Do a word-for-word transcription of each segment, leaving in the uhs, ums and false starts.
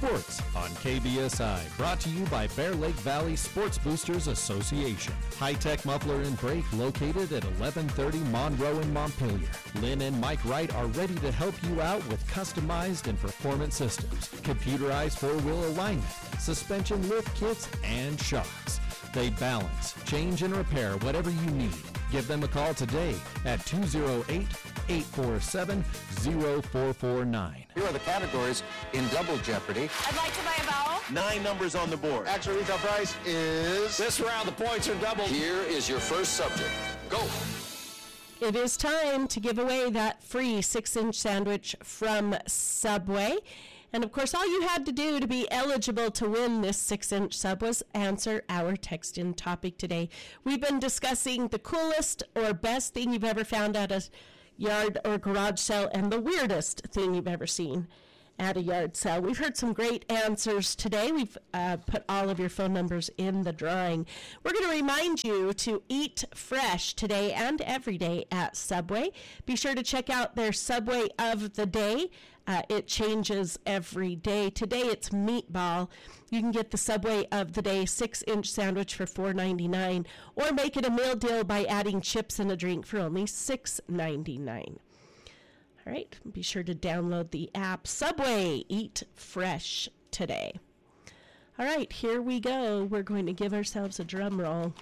Sports on K B S I, brought to you by Bear Lake Valley Sports Boosters Association. High-tech muffler and brake located at eleven thirty Monroe in Montpelier. Lynn and Mike Wright are ready to help you out with customized and performance systems, computerized four-wheel alignment, suspension lift kits, and shocks. They balance, change, and repair whatever you need. Give them a call today at two oh eight, eight four seven, oh four four nine. Here are the categories in Double Jeopardy. I'd like to buy a vowel. Nine numbers on the board. Actual retail price is... This round, the points are doubled. Here is your first subject. Go. It is time to give away that free six-inch sandwich from Subway. And, of course, all you had to do to be eligible to win this six-inch sub was answer our text-in topic today. We've been discussing the coolest or best thing you've ever found at a yard or garage sale and the weirdest thing you've ever seen at a yard sale. We've heard some great answers today. We've uh, put all of your phone numbers in the drawing. We're going to remind you to eat fresh today and every day at Subway. Be sure to check out their Subway of the Day. Uh, it changes every day. Today it's meatball. You can get the Subway of the Day six-inch sandwich for four ninety-nine, or make it a meal deal by adding chips and a drink for only six ninety-nine. All right, be sure to download the app Subway. Eat fresh today. All right, here we go. We're going to give ourselves a drum roll.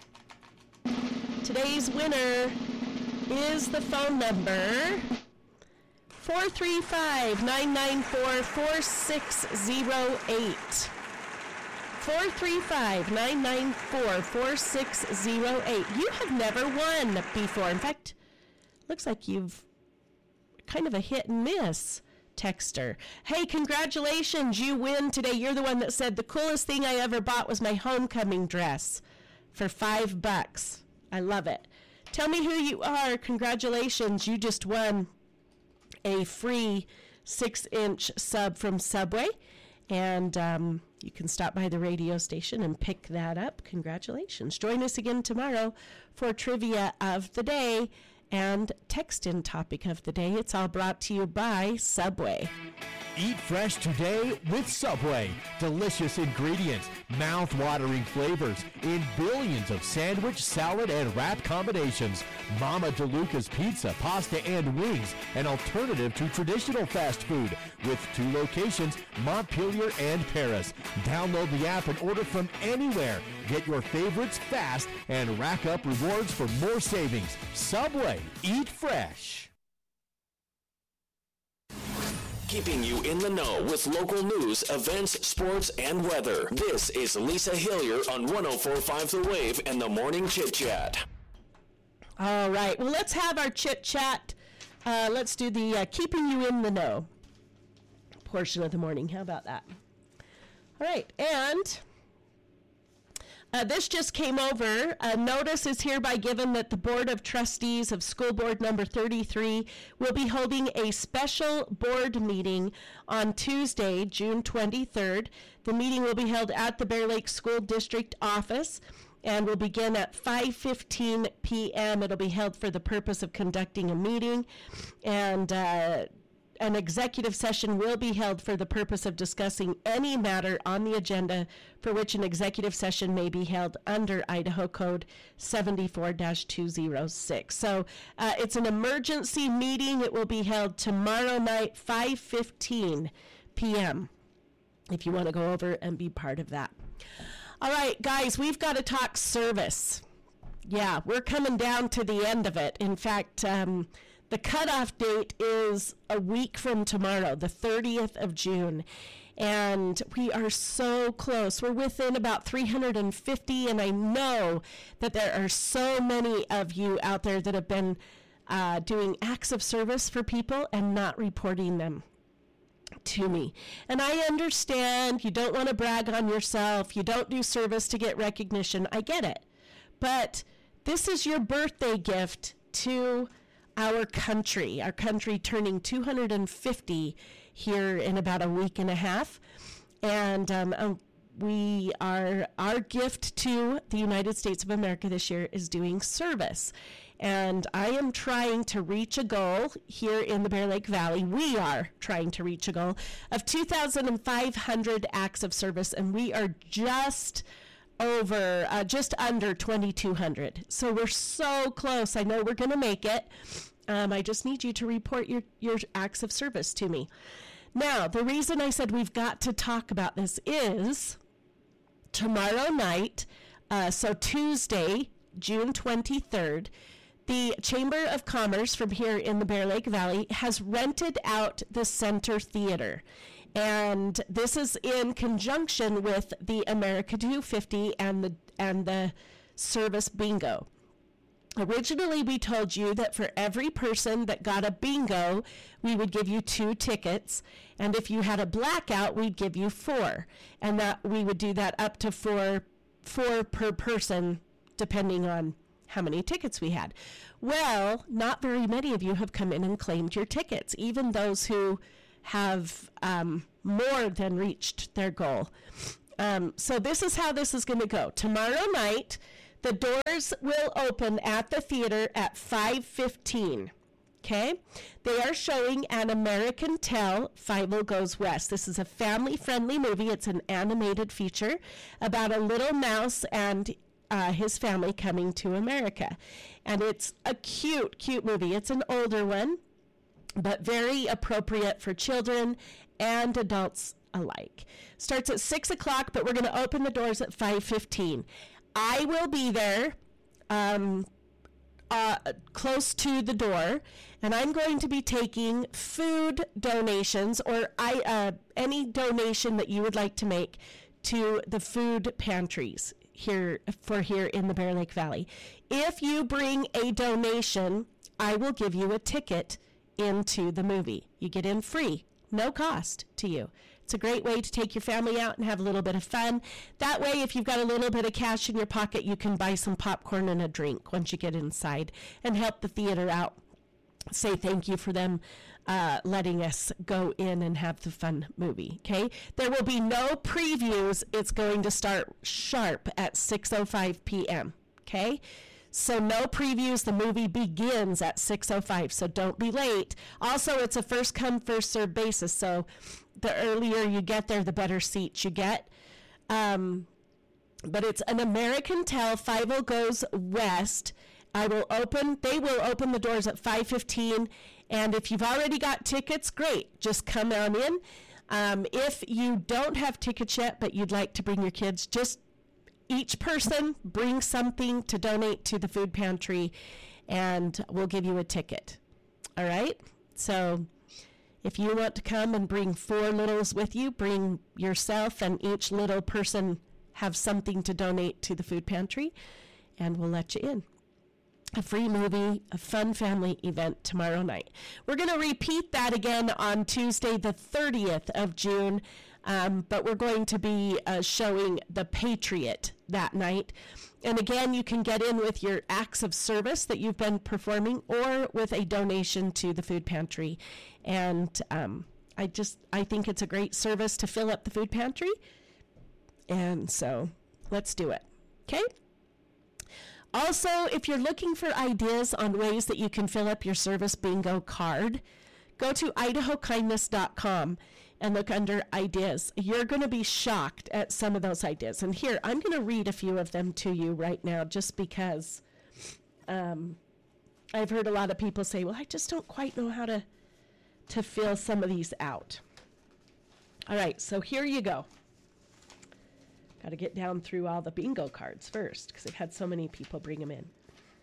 Today's winner is the phone number four three five, nine nine four, four six zero eight. four three five, nine nine four, four six zero eight. You have never won before. In fact, looks like you've kind of a hit and miss texter. Hey, congratulations, you win today. You're the one that said the coolest thing I ever bought was my homecoming dress for five bucks. I love it. Tell me who you are. Congratulations, you just won a free six-inch sub from Subway, and um, you can stop by the radio station and pick that up. Congratulations. Join us again tomorrow for Trivia of the Day and text-in topic of the day. It's all brought to you by Subway. Eat fresh today with Subway. Delicious ingredients, mouth-watering flavors in billions of sandwich, salad, and wrap combinations. Mama DeLuca's Pizza, Pasta, and Wings, an alternative to traditional fast food, with two locations, Montpelier and Paris. Download the app and order from anywhere. Get your favorites fast and rack up rewards for more savings. Subway. Eat fresh. Keeping you in the know with local news, events, sports, and weather. This is Lisa Hillier on one oh four point five The Wave and the Morning Chit Chat. All right. Well, let's have our chit chat. Uh, let's do the uh, keeping you in the know portion of the morning. How about that? All right. And Uh, this just came over. A notice is hereby given that the Board of Trustees of School Board Number thirty-three will be holding a special board meeting on Tuesday, June twenty-third. The meeting will be held at the Bear Lake School District office and will begin at five fifteen p.m. It'll be held for the purpose of conducting a meeting, and uh, an executive session will be held for the purpose of discussing any matter on the agenda for which an executive session may be held under Idaho Code seventy-four dash two oh six. So uh, it's an emergency meeting. It will be held tomorrow night, five fifteen p.m. if you want to go over and be part of that. All right, guys, we've got to talk service. Yeah, we're coming down to the end of it. In fact, um, the cutoff date is a week from tomorrow, the thirtieth of June. And we are so close. We're within about three hundred fifty, and I know that there are so many of you out there that have been uh, doing acts of service for people and not reporting them to me. And I understand you don't want to brag on yourself. You don't do service to get recognition. I get it. But this is your birthday gift to our country, our country turning two hundred fifty here in about a week and a half. And um, um, we are, our gift to the United States of America this year is doing service. And I am trying to reach a goal here in the Bear Lake Valley. We are trying to reach a goal of two thousand five hundred acts of service, and we are just over, uh, just under twenty-two hundred. So we're so close. I know we're going to make it. Um, I just need you to report your, your acts of service to me. Now, the reason I said we've got to talk about this is tomorrow night, uh, so Tuesday, June twenty-third, the Chamber of Commerce from here in the Bear Lake Valley has rented out the Center Theater. And this is in conjunction with the America two fifty and the and the service bingo. Originally, we told you that for every person that got a bingo, we would give you two tickets. And if you had a blackout, we'd give you four. And that we would do that up to four, four per person, depending on how many tickets we had. Well, not very many of you have come in and claimed your tickets, even those who have um, more than reached their goal. Um, so this is how this is going to go. Tomorrow night, the doors will open at the theater at five fifteen. Okay? They are showing An American Tale, Fievel Goes West. This is a family-friendly movie. It's an animated feature about a little mouse and Uh, his family coming to America. And it's a cute, cute movie. It's an older one, but very appropriate for children and adults alike. Starts at six o'clock, but we're going to open the doors at five fifteen. I will be there um, uh, close to the door, and I'm going to be taking food donations or I uh, any donation that you would like to make to the food pantries here for here in the Bear Lake Valley. If you bring a donation, I will give you a ticket into the movie. You get in free, no cost to you. It's a great way to take your family out and have a little bit of fun. That way, if you've got a little bit of cash in your pocket, you can buy some popcorn and a drink once you get inside and help the theater out. Say thank you for them uh, letting us go in and have the fun movie, okay? There will be no previews. It's going to start sharp at six oh five p.m., okay? So no previews. The movie begins at six oh five, so don't be late. Also, it's a first-come, first-served basis, so the earlier you get there, the better seats you get. Um, but it's An American Tale, Fievel Goes West. I will open, they will open the doors at five fifteen, and if you've already got tickets, great, just come on in. Um, if you don't have tickets yet, but you'd like to bring your kids, just each person bring something to donate to the food pantry, and we'll give you a ticket. All right? So if you want to come and bring four littles with you, bring yourself, and each little person have something to donate to the food pantry, and we'll let you in. A free movie, a fun family event tomorrow night. We're going to repeat that again on Tuesday, the thirtieth of June, um, but we're going to be uh, showing The Patriot that night. And again, you can get in with your acts of service that you've been performing or with a donation to the food pantry. And um, I just, I think it's a great service to fill up the food pantry. And so let's do it. Okay? Also, if you're looking for ideas on ways that you can fill up your service bingo card, go to idaho kindness dot com and look under ideas. You're going to be shocked at some of those ideas. And here, I'm going to read a few of them to you right now just because um, I've heard a lot of people say, well, I just don't quite know how to, to fill some of these out. All right, so here you go. Got to get down through all the bingo cards first because I've had so many people bring them in.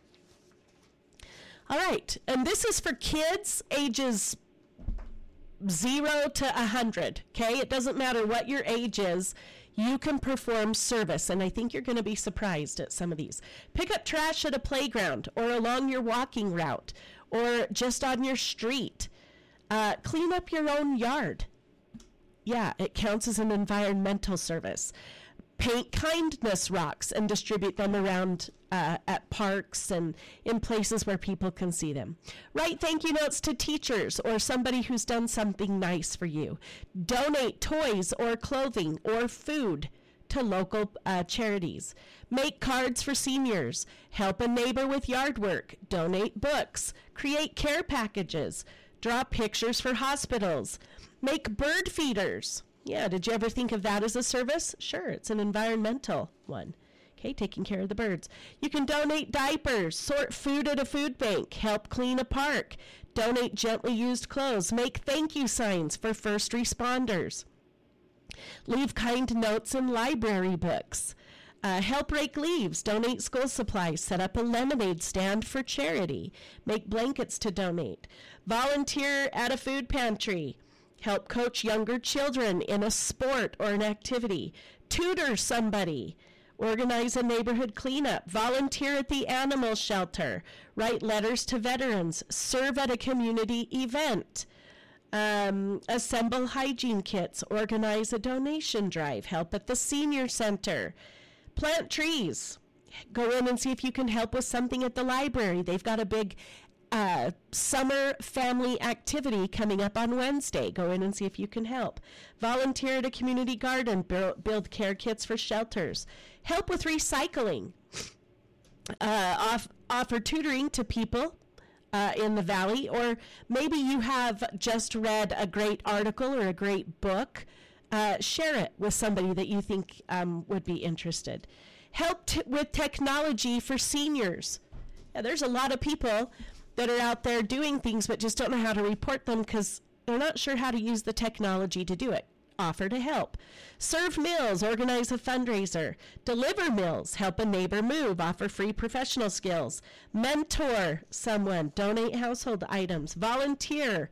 All right, and this is for kids ages zero to one hundred, okay? It doesn't matter what your age is. You can perform service, and I think you're going to be surprised at some of these. Pick up trash at a playground or along your walking route or just on your street. Uh, clean up your own yard. Yeah, it counts as an environmental service. Paint kindness rocks and distribute them around uh, at parks and in places where people can see them. Write thank you notes to teachers or somebody who's done something nice for you. Donate toys or clothing or food to local uh, charities. Make cards for seniors. Help a neighbor with yard work. Donate books. Create care packages. Draw pictures for hospitals. Make bird feeders. Yeah, did you ever think of that as a service? Sure, it's an environmental one. Okay, taking care of the birds. You can donate diapers, sort food at a food bank, help clean a park, donate gently used clothes, make thank you signs for first responders, leave kind notes in library books, uh, help rake leaves, donate school supplies, set up a lemonade stand for charity, make blankets to donate, volunteer at a food pantry, help coach younger children in a sport or an activity, tutor somebody, organize a neighborhood cleanup, volunteer at the animal shelter, write letters to veterans, serve at a community event, um, assemble hygiene kits, organize a donation drive, help at the senior center, plant trees, go in and see if you can help with something at the library. They've got a big Uh, summer family activity coming up on Wednesday. Go in and see if you can help. Volunteer at a community garden. Build, build care kits for shelters. Help with recycling. Uh, off, offer tutoring to people uh, in the valley, or maybe you have just read a great article or a great book. Uh, share it with somebody that you think um, would be interested. Help t- with technology for seniors. Yeah, there's a lot of people that are out there doing things but just don't know how to report them because they're not sure how to use the technology to do it. Offer to help. Serve meals, organize a fundraiser. Deliver meals, help a neighbor move, offer free professional skills. Mentor someone, donate household items. Volunteer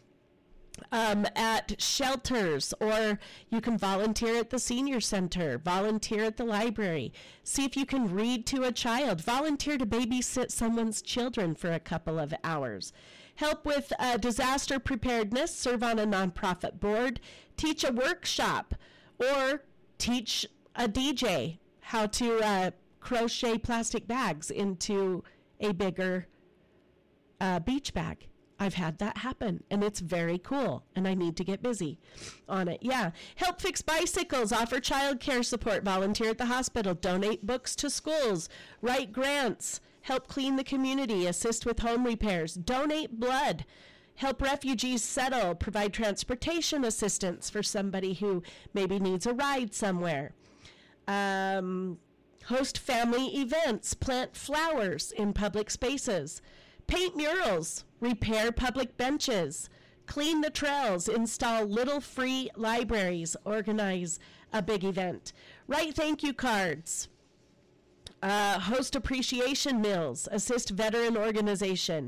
um, at shelters, or you can volunteer at the senior center, volunteer at the library. See if you can read to a child. Volunteer to babysit someone's children for a couple of hours. Help with uh, disaster preparedness, serve on a nonprofit board, teach a workshop, or teach a D J how to uh, crochet plastic bags into a bigger uh, beach bag. I've had that happen, and it's very cool, and I need to get busy on it. Yeah. Help fix bicycles, offer child care support, volunteer at the hospital, donate books to schools, write grants, help clean the community, assist with home repairs, donate blood, help refugees settle, provide transportation assistance for somebody who maybe needs a ride somewhere, um, host family events, plant flowers in public spaces, paint murals, repair public benches, clean the trails, install little free libraries, organize a big event, write thank you cards, uh, host appreciation meals, assist veteran organization.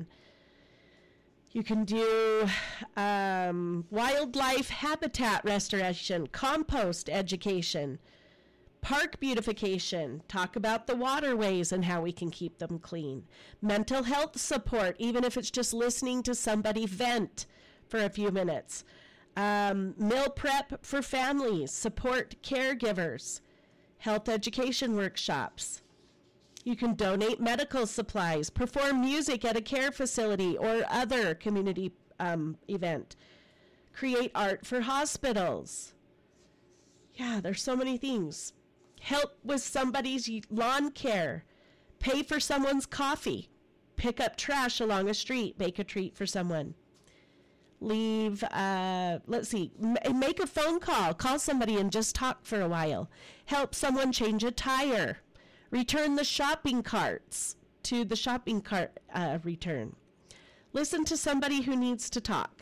You can do um, wildlife habitat restoration, compost education, park beautification, talk about the waterways and how we can keep them clean. Mental health support, even if it's just listening to somebody vent for a few minutes. Um, meal prep for families, support caregivers, health education workshops. You can donate medical supplies, perform music at a care facility or other community um, event, create art for hospitals. Yeah, there's so many things. Help with somebody's lawn care, pay for someone's coffee, pick up trash along a street, make a treat for someone. Leave, uh, let's see, m- make a phone call, call somebody and just talk for a while. Help someone change a tire. Return the shopping carts to the shopping cart uh, return. Listen to somebody who needs to talk.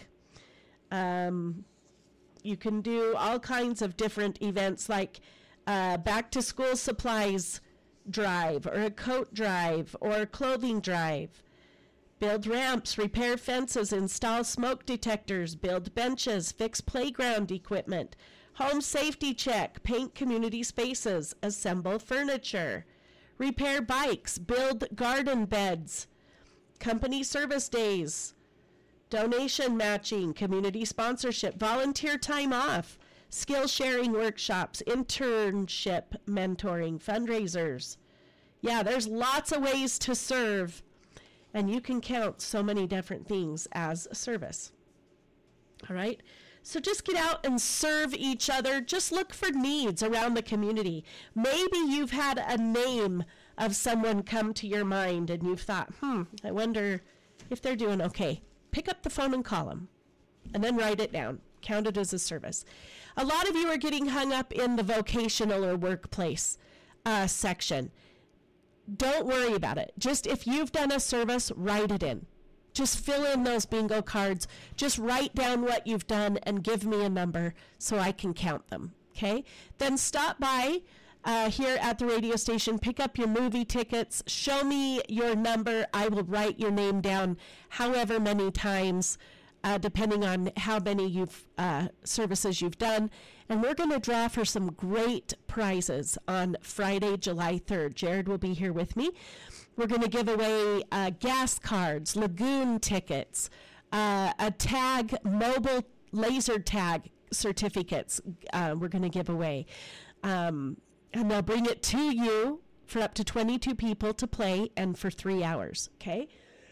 Um, you can do all kinds of different events like Uh, back to school supplies drive, or a coat drive, or a clothing drive. Build ramps, repair fences, install smoke detectors, build benches, fix playground equipment, home safety check, paint community spaces, assemble furniture, repair bikes, build garden beds, company service days, donation matching, community sponsorship, volunteer time off, skill sharing workshops, internship mentoring, fundraisers. Yeah, there's lots of ways to serve, and you can count so many different things as a service. All right, So just get out and serve each other. Just look for needs around the community. Maybe you've had a name of someone come to your mind and you've thought, hmm, I wonder if they're doing okay. Pick up the phone and call them, and then write it down. Count it as a service. A lot of you are getting hung up in the vocational or workplace uh, section. Don't worry about it. Just if you've done a service, write it in. Just fill in those bingo cards. Just write down what you've done and give me a number so I can count them, okay? Then stop by uh, here at the radio station, pick up your movie tickets, show me your number. I will write your name down however many times, uh, depending on how many you've uh, services you've done. And we're going to draw for some great prizes on Friday, July third. Jared will be here with me. We're going to give away uh, gas cards, lagoon tickets, uh, a tag, mobile laser tag certificates uh, we're going to give away. Um, and they'll bring it to you for up to twenty-two people to play and for three hours, okay?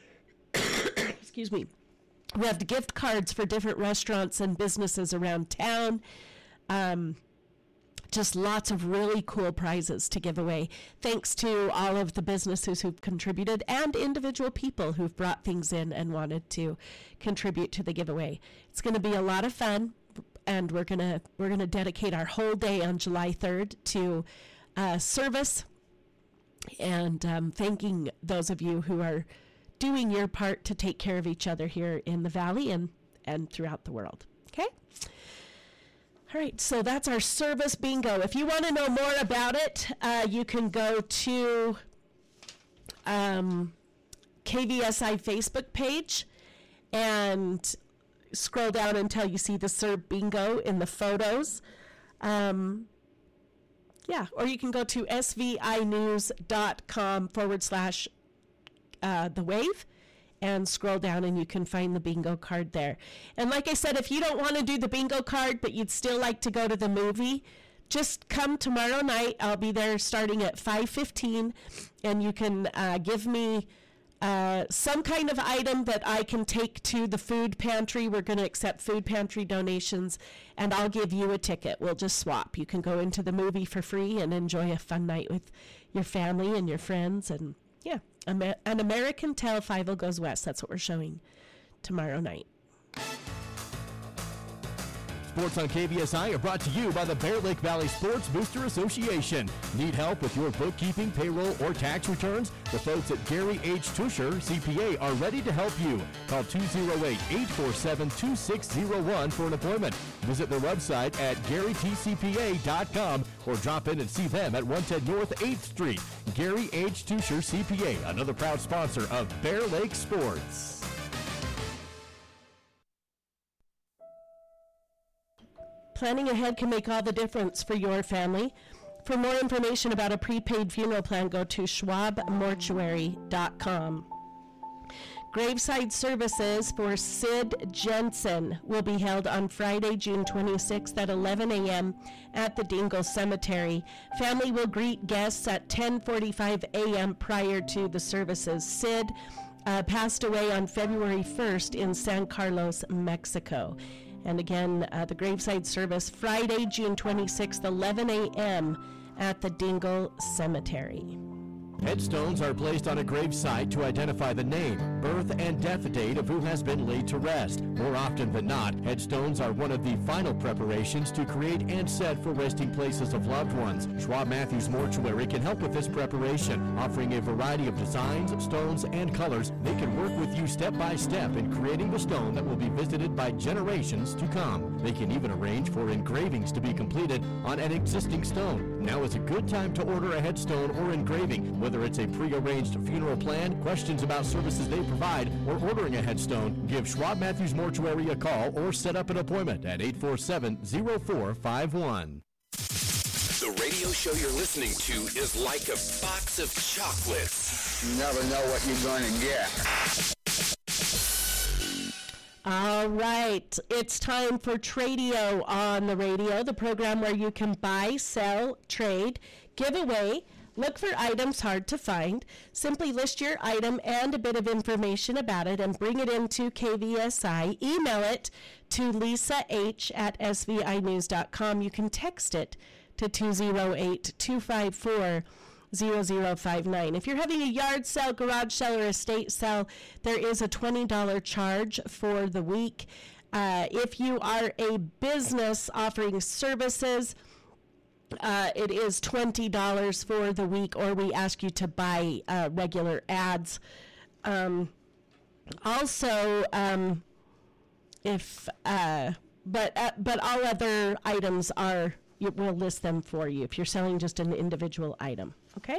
Excuse me. We have gift cards for different restaurants and businesses around town. Um, just lots of really cool prizes to give away. Thanks to all of the businesses who've contributed and individual people who've brought things in and wanted to contribute to the giveaway. It's going to be a lot of fun, and we're going to we're going to dedicate our whole day on July third to uh, service and um, thanking those of you who are doing your part to take care of each other here in the Valley and, and throughout the world. Okay? All right, so that's our service bingo. If you want to know more about it, uh, you can go to um, K V S I Facebook page and scroll down until you see the Serve Bingo in the photos. Um, yeah, or you can go to svinews.com forward slash uh, the wave and scroll down and you can find the bingo card there. And like I said, if you don't want to do the bingo card, but you'd still like to go to the movie, just come tomorrow night. I'll be there starting at five fifteen, and you can uh, give me uh, some kind of item that I can take to the food pantry. We're going to accept food pantry donations, and I'll give you a ticket. We'll just swap. You can go into the movie for free and enjoy a fun night with your family and your friends, and yeah. Amer- An American Tale, Fievel Goes West. That's what we're showing tomorrow night. Sports on K V S I are brought to you by the Bear Lake Valley Sports Booster Association. Need help with your bookkeeping, payroll, or tax returns? The folks at Gary H. Tusher, C P A, are ready to help you. Call two oh eight, eight four seven, two six oh one for an appointment. Visit their website at gary t c p a dot com or drop in and see them at one ten North eighth Street. Gary H. Tusher, C P A, another proud sponsor of Bear Lake Sports. Planning ahead can make all the difference for your family. For more information about a prepaid funeral plan, go to schwab mortuary dot com. Graveside services for Sid Jensen will be held on Friday, June twenty-sixth at eleven a.m. at the Dingle Cemetery. Family will greet guests at ten forty-five a.m. prior to the services. Sid uh, passed away on February first in San Carlos, Mexico. And again, uh, the graveside service, Friday, June twenty-sixth, eleven a.m. at the Dingle Cemetery. Headstones are placed on a gravesite to identify the name, birth, and death date of who has been laid to rest. More often than not, headstones are one of the final preparations to create and set for resting places of loved ones. Schwab Matthews Mortuary can help with this preparation, offering a variety of designs, stones, and colors. They can work with you step by step in creating the stone that will be visited by generations to come. They can even arrange for engravings to be completed on an existing stone. Now is a good time to order a headstone or engraving, whether it's a pre-arranged funeral plan, questions about services they provide, or ordering a headstone. Give Schwab Matthews Mortuary a call or set up an appointment at eight four seven, oh four five one. The radio show you're listening to is like a box of chocolates. You never know what you're going to get. All right, it's time for Tradio on the radio, the program where you can buy, sell, trade, give away Look for items hard to find. Simply list your item and a bit of information about it and bring it into K V S I. Email it to lisa h at s v i news dot com. You can text it to two oh eight, two five four, zero zero five nine. If you're having a yard sale, garage sale, or estate sale, there is a twenty dollars charge for the week. Uh, if you are a business offering services, Uh, it is twenty dollars for the week, or we ask you to buy uh, regular ads. Um, also, um, if uh, but uh, but all other items are, we'll list them for you if you're selling just an individual item. Okay.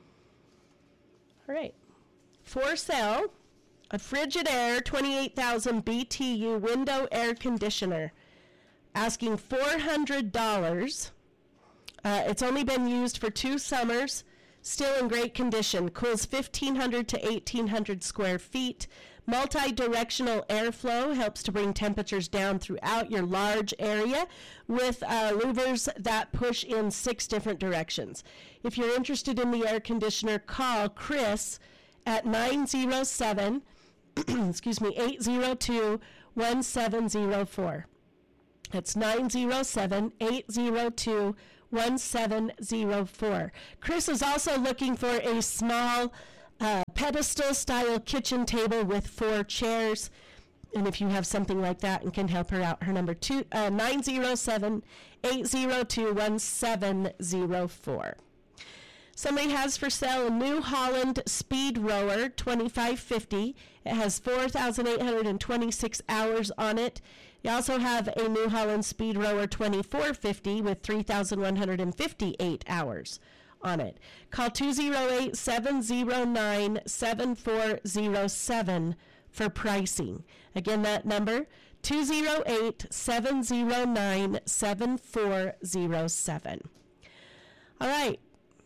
All right. For sale, a Frigidaire twenty-eight thousand B T U window air conditioner, asking four hundred dollars. Uh, it's only been used for two summers, still in great condition. Cools fifteen hundred to eighteen hundred square feet. Multi-directional airflow helps to bring temperatures down throughout your large area with uh, louvers that push in six different directions. If you're interested in the air conditioner, call Chris at nine oh seven, excuse me, eight oh two, one seven oh four. That's nine oh seven, eight oh two, one seven oh four. Chris is also looking for a small uh, pedestal-style kitchen table with four chairs. And if you have something like that and can help her out, her number two, uh, nine oh seven, eight oh two, one seven oh four. Somebody has for sale a New Holland Speed Rower twenty-five fifty. It has four thousand eight hundred twenty-six hours on it. You also have a New Holland Speed Rower twenty-four fifty with three thousand one hundred fifty-eight hours on it. Call two oh eight, seven oh nine, seven four oh seven for pricing. Again, that number, two oh eight, seven oh nine, seven four oh seven. All right.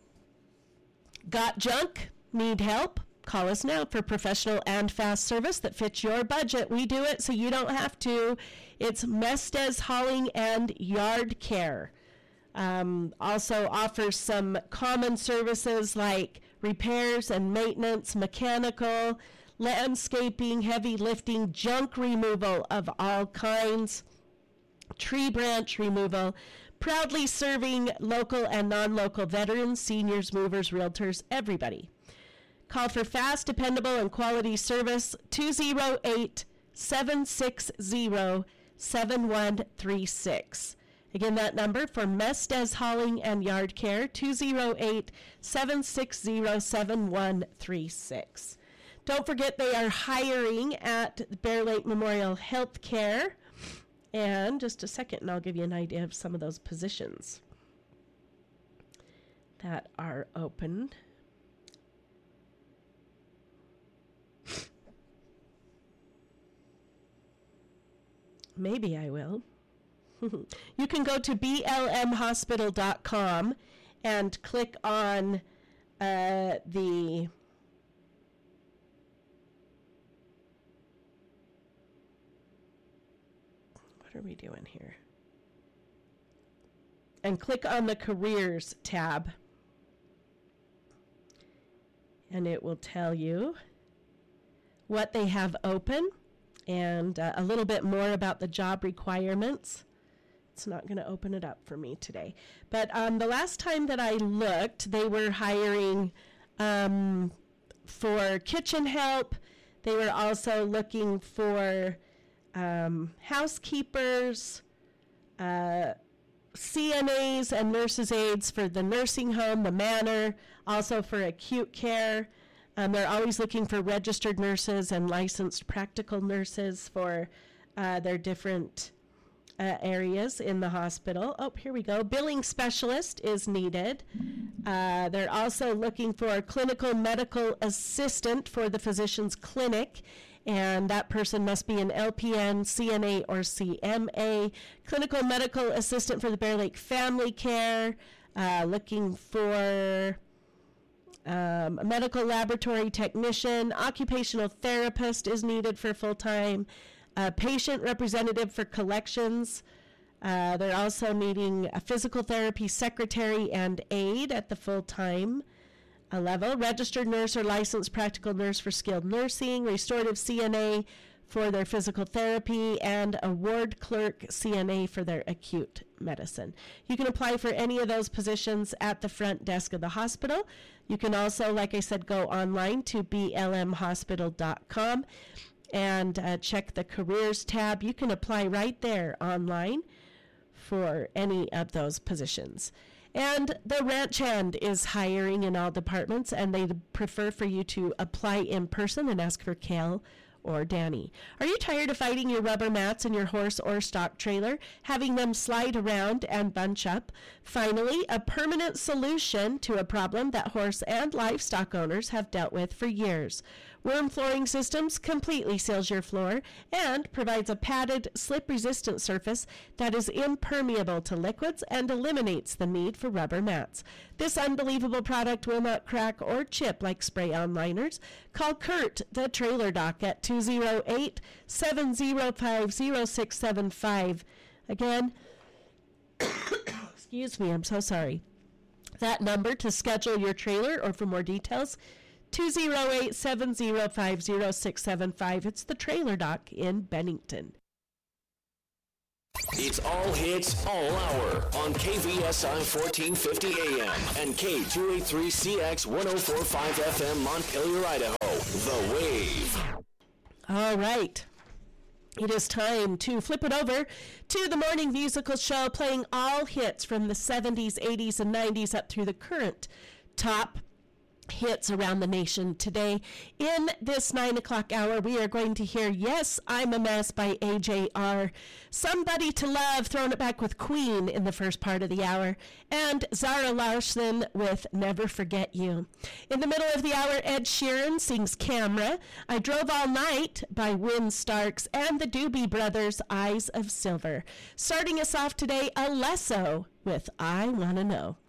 Got junk? Need help? Call us now for professional and fast service that fits your budget. We do it so you don't have to. It's Mestez Hauling and Yard Care. Um, also offers some common services like repairs and maintenance, mechanical, landscaping, heavy lifting, junk removal of all kinds, tree branch removal. Proudly serving local and non-local veterans, seniors, movers, realtors, everybody. Call for fast, dependable, and quality service, two oh eight, seven six oh, seven one three six. Again, that number for Mestez Hauling and Yard Care, two oh eight, seven six oh, seven one three six. Don't forget they are hiring at Bear Lake Memorial Healthcare. And just a second, and I'll give you an idea of some of those positions that are open. Maybe I will. You can go to b l m hospital dot com and click on uh, the What are we doing here? And click on the careers tab. And it will tell you what they have open and uh, a little bit more about the job requirements. It's not going to open it up for me today. But um, the last time that I looked, they were hiring um, for kitchen help. They were also looking for Um, housekeepers, uh, C N As and nurses' aides for the nursing home, the manor, also for acute care. Um, they're always looking for registered nurses and licensed practical nurses for uh, their different uh, areas in the hospital. Oh, here we go. Billing specialist is needed. Uh, they're also looking for a clinical medical assistant for the physician's clinic. And that person must be an L P N, C N A, or C M A. Clinical medical assistant for the Bear Lake Family Care. Uh, looking for um, a medical laboratory technician. Occupational therapist is needed for full-time. A patient representative for collections. Uh, they're also needing a physical therapy secretary and aide at the full-time a level, registered nurse or licensed practical nurse for skilled nursing, restorative C N A for their physical therapy, and a ward clerk C N A for their acute medicine. You can apply for any of those positions at the front desk of the hospital. You can also, like I said, go online to b l m hospital dot com and uh, check the careers tab. You can apply right there online for any of those positions. And the ranch hand is hiring in all departments, and they prefer for you to apply in person and ask for Cal or Danny. Are you tired of fighting your rubber mats in your horse or stock trailer, having them slide around and bunch up? Finally, a permanent solution to a problem that horse and livestock owners have dealt with for years. Worm Flooring Systems completely seals your floor and provides a padded, slip-resistant surface that is impermeable to liquids and eliminates the need for rubber mats. This unbelievable product will not crack or chip like spray-on liners. Call Kurt, the trailer doc, at two oh eight, seven oh five, oh six seven five. Again, excuse me, I'm so sorry. That number to schedule your trailer or for more details, two oh eight, seven oh five, oh six seven five. It's the Trailer Dock in Bennington. It's all hits, all hour on K V S I fourteen fifty A M and K two eighty-three C X one oh four point five F M Montpelier, Idaho. The Wave. All right. It is time to flip it over to the morning musical show, playing all hits from the seventies, eighties, and nineties up through the current top hits around the nation. Today, in this nine o'clock hour, we are going to hear Yes, I'm a Mess by A J R, Somebody to Love, throwing it back with Queen in the first part of the hour, and Zara Larsson with Never Forget You. In the middle of the hour, Ed Sheeran sings Camera, I Drove All Night by Wynn Starks, and the Doobie Brothers' Eyes of Silver. Starting us off today, Alesso with I Wanna Know.